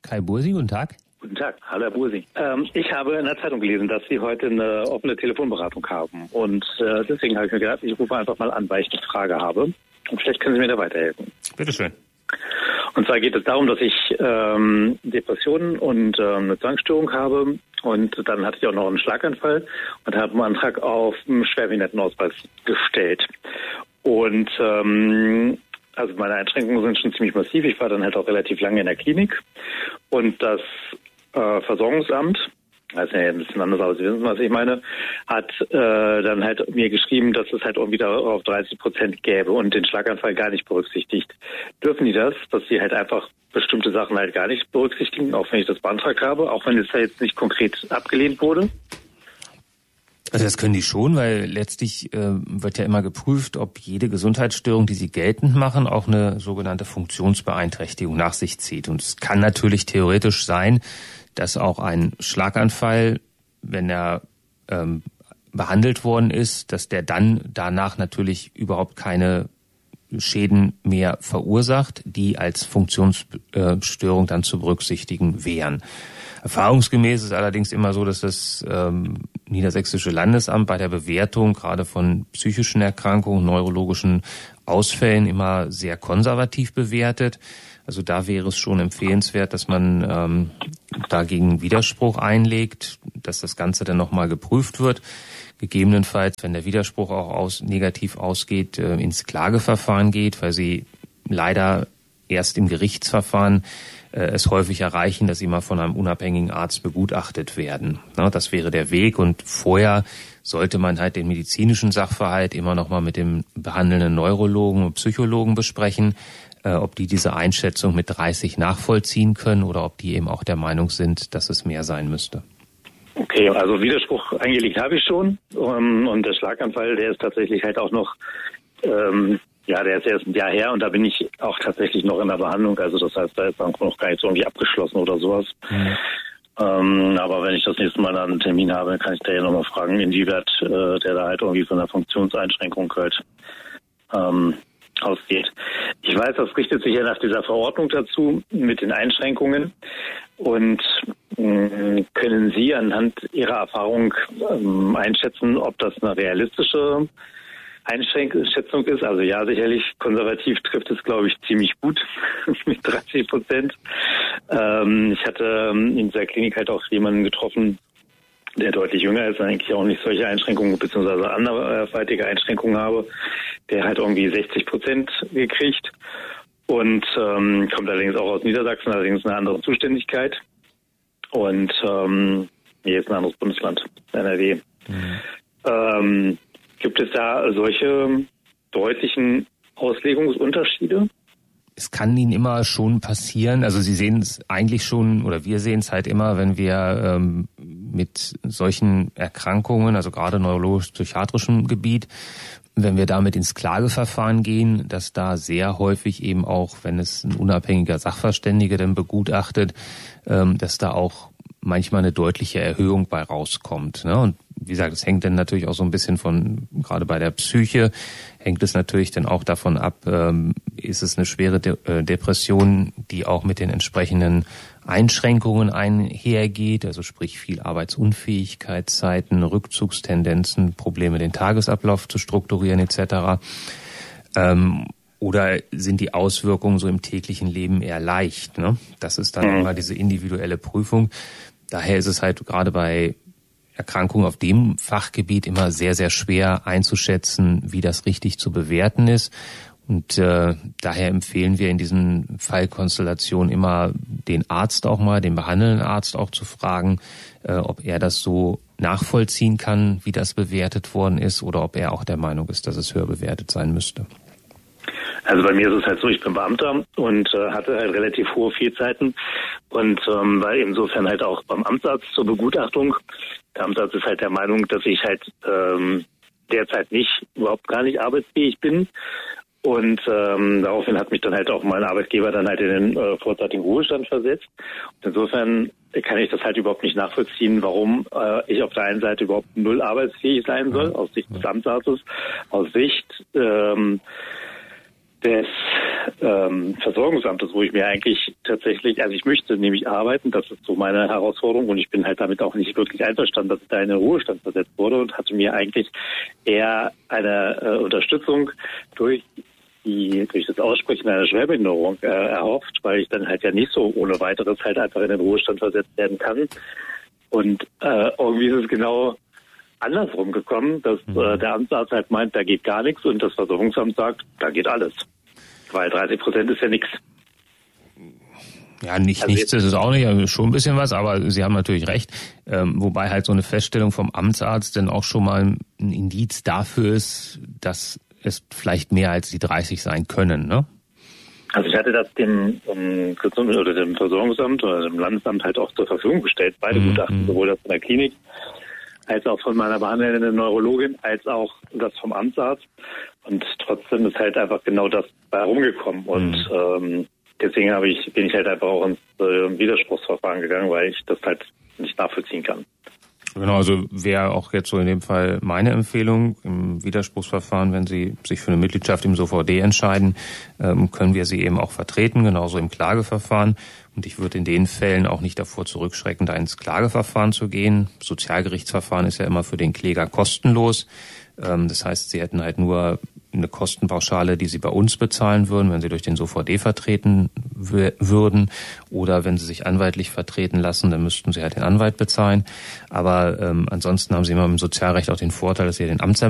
Kai Bursi, guten Tag. Guten Tag, hallo Herr Bursi. Ich habe in der Zeitung gelesen, dass Sie heute eine offene Telefonberatung haben. Und deswegen habe ich mir gedacht, ich rufe einfach mal an, weil ich eine Frage habe. Und vielleicht können Sie mir da weiterhelfen. Bitte schön. Und zwar geht es darum, dass ich Depressionen und eine Zwangsstörung habe. Und dann hatte ich auch noch einen Schlaganfall und habe einen Antrag auf einen Schwerbehindertenausweis gestellt. Und also meine Einschränkungen sind schon ziemlich massiv. Ich war dann halt auch relativ lange in der Klinik. Und das Versorgungsamt, also ja ein bisschen anders, aber Sie wissen, was ich meine, hat dann halt mir geschrieben, dass es halt irgendwie darauf 30% gäbe und den Schlaganfall gar nicht berücksichtigt. Dürfen die das, dass sie halt einfach bestimmte Sachen halt gar nicht berücksichtigen, auch wenn ich das beantragt habe, auch wenn es ja jetzt nicht konkret abgelehnt wurde? Also das können die schon, weil letztlich wird ja immer geprüft, ob jede Gesundheitsstörung, die sie geltend machen, auch eine sogenannte Funktionsbeeinträchtigung nach sich zieht. Und es kann natürlich theoretisch sein, dass auch ein Schlaganfall, wenn er behandelt worden ist, dass der dann danach natürlich überhaupt keine Schäden mehr verursacht, die als Funktionsstörung dann zu berücksichtigen wären. Erfahrungsgemäß ist allerdings immer so, dass das Niedersächsische Landesamt bei der Bewertung gerade von psychischen Erkrankungen, neurologischen Ausfällen immer sehr konservativ bewertet. Also da wäre es schon empfehlenswert, dass man dagegen Widerspruch einlegt, dass das Ganze dann nochmal geprüft wird. Gegebenenfalls, wenn der Widerspruch auch negativ ausgeht, ins Klageverfahren geht, weil sie leider erst im Gerichtsverfahren es häufig erreichen, dass sie mal von einem unabhängigen Arzt begutachtet werden. Das wäre der Weg und vorher sollte man halt den medizinischen Sachverhalt immer noch mal mit dem behandelnden Neurologen und Psychologen besprechen, ob die diese Einschätzung mit 30 nachvollziehen können oder ob die eben auch der Meinung sind, dass es mehr sein müsste. Okay, also Widerspruch eingelegt habe ich schon und der Schlaganfall, der ist tatsächlich halt auch noch der ist erst ein Jahr her und da bin ich auch tatsächlich noch in der Behandlung. Also das heißt, da ist dann noch gar nicht so irgendwie abgeschlossen oder sowas. Mhm. Aber wenn ich das nächste Mal einen Termin habe, kann ich da ja nochmal fragen, inwieweit der da halt irgendwie von einer Funktionseinschränkung halt ausgeht. Ich weiß, das richtet sich ja nach dieser Verordnung dazu mit den Einschränkungen. Und können Sie anhand Ihrer Erfahrung einschätzen, ob das eine realistische Einschätzung ist? Also ja, sicherlich konservativ trifft es, glaube ich, ziemlich gut mit 30%. Ich hatte in dieser Klinik halt auch jemanden getroffen, der deutlich jünger ist, eigentlich auch nicht solche Einschränkungen bzw. anderweitige Einschränkungen habe, der hat irgendwie 60% gekriegt und kommt allerdings auch aus Niedersachsen, allerdings eine andere Zuständigkeit und hier ist ein anderes Bundesland, NRW. Mhm. Gibt es da solche deutlichen Auslegungsunterschiede? Es kann Ihnen immer schon passieren, also Sie sehen es eigentlich schon, oder wir sehen es halt immer, wenn wir mit solchen Erkrankungen, also gerade neurologisch-psychiatrischem Gebiet, wenn wir damit ins Klageverfahren gehen, dass da sehr häufig eben auch, wenn es ein unabhängiger Sachverständiger dann begutachtet, dass da auch manchmal eine deutliche Erhöhung bei rauskommt. Ne? Und wie gesagt, es hängt dann natürlich auch so ein bisschen von, gerade bei der Psyche, hängt es natürlich dann auch davon ab, ist es eine schwere Depression, die auch mit den entsprechenden Einschränkungen einhergeht, also sprich viel Arbeitsunfähigkeitszeiten, Rückzugstendenzen, Probleme, den Tagesablauf zu strukturieren etc. Oder sind die Auswirkungen so im täglichen Leben eher leicht? Ne? Das ist dann immer diese individuelle Prüfung. Daher ist es halt gerade bei Erkrankungen auf dem Fachgebiet immer sehr, sehr schwer einzuschätzen, wie das richtig zu bewerten ist. Und daher empfehlen wir in diesen Fallkonstellationen immer den Arzt auch mal, den behandelnden Arzt auch zu fragen, ob er das so nachvollziehen kann, wie das bewertet worden ist, oder ob er auch der Meinung ist, dass es höher bewertet sein müsste. Also bei mir ist es halt so, ich bin Beamter und hatte halt relativ hohe Fehlzeiten und war insofern halt auch beim Amtsarzt zur Begutachtung. Der Amtsarzt ist halt der Meinung, dass ich halt derzeit überhaupt gar nicht arbeitsfähig bin. Und daraufhin hat mich dann halt auch mein Arbeitgeber dann halt in den vorzeitigen Ruhestand versetzt. Und insofern kann ich das halt überhaupt nicht nachvollziehen, warum ich auf der einen Seite überhaupt null arbeitsfähig sein soll, aus Sicht des Amtsarztes, aus Sicht des Versorgungsamtes, wo ich mir eigentlich tatsächlich, also ich möchte nämlich arbeiten, das ist so meine Herausforderung und ich bin halt damit auch nicht wirklich einverstanden, dass ich da in den Ruhestand versetzt wurde und hatte mir eigentlich eher eine Unterstützung durch das Aussprechen einer Schwerbehinderung erhofft, weil ich dann halt ja nicht so ohne weiteres halt einfach in den Ruhestand versetzt werden kann. Und irgendwie ist es genau andersrum gekommen, dass der Amtsarzt halt meint, da geht gar nichts und das Versorgungsamt sagt, da geht alles. Weil 30% ist ja nichts. Ja, nichts ist es auch nicht, also schon ein bisschen was, aber Sie haben natürlich recht. Wobei halt so eine Feststellung vom Amtsarzt dann auch schon mal ein Indiz dafür ist, dass es vielleicht mehr als die 30 sein können, ne? Also ich hatte das dem Gesundheits- oder dem Versorgungsamt oder dem Landesamt halt auch zur Verfügung gestellt, beide Gutachten, sowohl das von der Klinik als auch von meiner behandelnden Neurologin, als auch das vom Amtsarzt. Und trotzdem ist halt einfach genau das bei herumgekommen. Und deswegen bin ich halt einfach auch ins Widerspruchsverfahren gegangen, weil ich das halt nicht nachvollziehen kann. Genau, also wäre auch jetzt so in dem Fall meine Empfehlung im Widerspruchsverfahren, wenn Sie sich für eine Mitgliedschaft im SOVD entscheiden, können wir Sie eben auch vertreten, genauso im Klageverfahren. Und ich würde in den Fällen auch nicht davor zurückschrecken, da ins Klageverfahren zu gehen. Sozialgerichtsverfahren ist ja immer für den Kläger kostenlos. Das heißt, Sie hätten halt nur eine Kostenpauschale, die Sie bei uns bezahlen würden, wenn Sie durch den SOVD vertreten würden. Oder wenn Sie sich anwaltlich vertreten lassen, dann müssten Sie halt den Anwalt bezahlen. Aber ansonsten haben Sie immer im Sozialrecht auch den Vorteil, dass Sie den